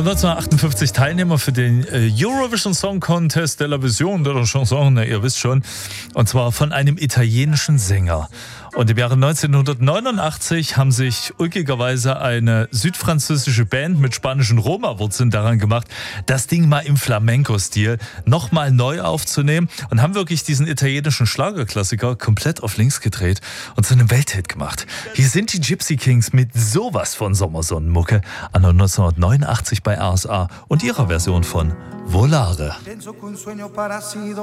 1958 Teilnehmer für den Eurovision Song Contest de la Vision de la Chanson, ihr wisst schon, und zwar von einem italienischen Sänger. Und im Jahre 1989 haben sich ulkigerweise eine südfranzösische Band mit spanischen Roma-Wurzeln daran gemacht, das Ding mal im Flamenco-Stil nochmal neu aufzunehmen und haben wirklich diesen italienischen Schlagerklassiker komplett auf links gedreht und zu einem Welthit gemacht. Hier sind die Gypsy Kings mit sowas von Sommersonnenmucke an 1989 bei RSA und ihrer Version von Volare.